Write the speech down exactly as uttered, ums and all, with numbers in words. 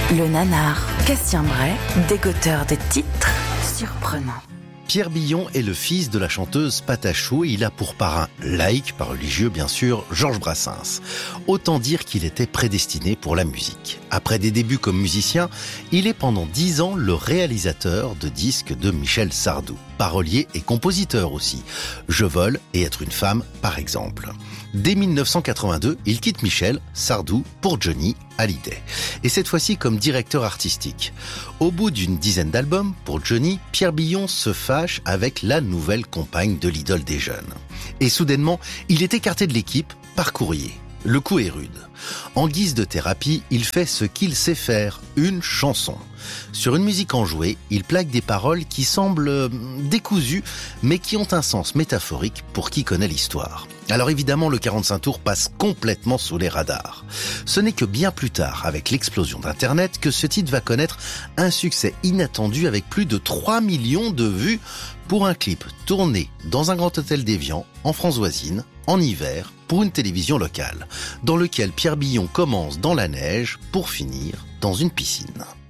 Le nanar, Cassien Bray, dégoteur de titres surprenants. Pierre Billon est le fils de la chanteuse Patachou et il a pour parrain laïque, pas religieux bien sûr, Georges Brassens. Autant dire qu'il était prédestiné pour la musique. Après des débuts comme musicien, il est pendant dix ans le réalisateur de disques de Michel Sardou. Parolier et compositeur aussi. Je vole et être une femme, par exemple. Dès dix-neuf cent quatre-vingt-deux, il quitte Michel Sardou pour Johnny Hallyday. Et cette fois-ci comme directeur artistique. Au bout d'une dizaine d'albums, pour Johnny, Pierre Billon se fâche avec la nouvelle compagne de l'idole des jeunes. Et soudainement, il est écarté de l'équipe par courrier. Le coup est rude. En guise de thérapie, il fait ce qu'il sait faire, une chanson. Sur une musique enjouée, il plaque des paroles qui semblent décousues, mais qui ont un sens métaphorique pour qui connaît l'histoire. Alors évidemment, le quarante-cinq tours passe complètement sous les radars. Ce n'est que bien plus tard, avec l'explosion d'Internet, que ce titre va connaître un succès inattendu avec plus de trois millions de vues pour un clip tourné dans un grand hôtel d'Évian, en France voisine, en hiver, pour une télévision locale, dans lequel Pierre Billon commence dans la neige pour finir dans une piscine.